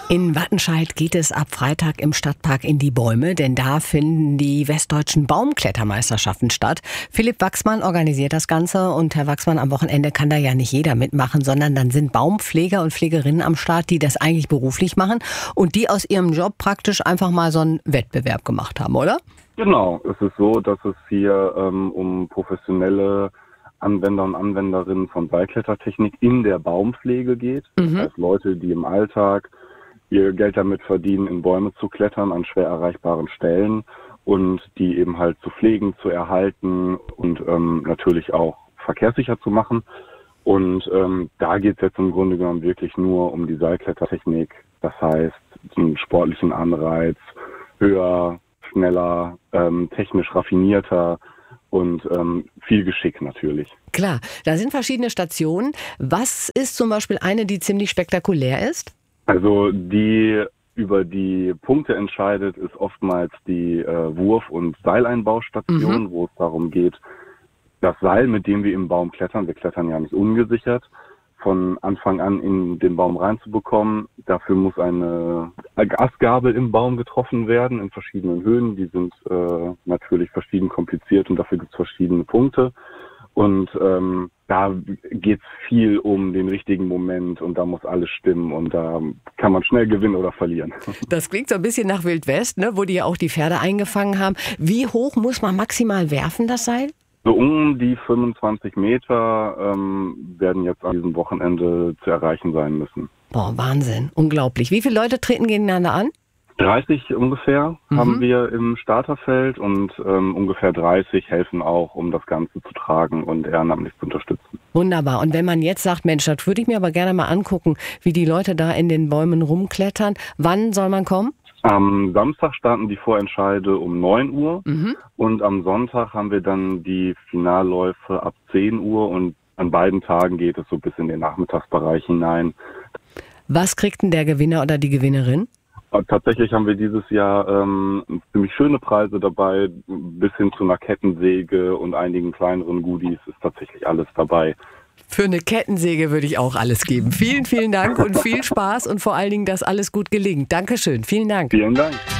In Wattenscheid geht es ab Freitag im Stadtpark in die Bäume, denn da finden die westdeutschen Baumklettermeisterschaften statt. Philipp Wachsmann organisiert das Ganze und Herr Wachsmann, am Wochenende kann da ja nicht jeder mitmachen, sondern dann sind Baumpfleger und Pflegerinnen am Start, die das eigentlich beruflich machen und die aus ihrem Job praktisch einfach mal so einen Wettbewerb gemacht haben, oder? Genau, es ist so, dass es hier um professionelle Anwender und Anwenderinnen von Seilklettertechnik in der Baumpflege geht. Das heißt, Leute, die im Alltag ihr Geld damit verdienen, in Bäume zu klettern an schwer erreichbaren Stellen und die eben halt zu pflegen, zu erhalten und natürlich auch verkehrssicher zu machen. Und da geht es jetzt im Grunde genommen wirklich nur um die Seilklettertechnik. Das heißt, einen sportlichen Anreiz, höher, schneller, technisch raffinierter und viel Geschick natürlich. Klar, da sind verschiedene Stationen. Was ist zum Beispiel eine, die ziemlich spektakulär ist? Also die über die Punkte entscheidet, ist oftmals die Wurf- und Seileinbaustation, wo es darum geht, das Seil, mit dem wir im Baum klettern, wir klettern ja nicht ungesichert, von Anfang an in den Baum reinzubekommen. Dafür muss eine Astgabel im Baum getroffen werden in verschiedenen Höhen. Die sind natürlich verschieden kompliziert und dafür gibt es verschiedene Punkte. Und da geht es viel um den richtigen Moment und da muss alles stimmen und da kann man schnell gewinnen oder verlieren. Das klingt so ein bisschen nach Wild West, ne, wo die ja auch die Pferde eingefangen haben. Wie hoch muss man maximal werfen, das Seil? So um die 25 Meter werden jetzt an diesem Wochenende zu erreichen sein müssen. Boah, Wahnsinn, unglaublich. Wie viele Leute treten gegeneinander an? 30 ungefähr haben wir im Starterfeld und ungefähr 30 helfen auch, um das Ganze zu tragen und ehrenamtlich zu unterstützen. Wunderbar. Und wenn man jetzt sagt, Mensch, das würde ich mir aber gerne mal angucken, wie die Leute da in den Bäumen rumklettern, wann soll man kommen? Am Samstag starten die Vorentscheide um 9 Uhr und am Sonntag haben wir dann die Finalläufe ab 10 Uhr und an beiden Tagen geht es so bis in den Nachmittagsbereich hinein. Was kriegt denn der Gewinner oder die Gewinnerin? Tatsächlich haben wir dieses Jahr ziemlich schöne Preise dabei, bis hin zu einer Kettensäge und einigen kleineren Goodies ist tatsächlich alles dabei. Für eine Kettensäge würde ich auch alles geben. Vielen, vielen Dank und viel Spaß und vor allen Dingen, dass alles gut gelingt. Dankeschön, vielen Dank. Vielen Dank.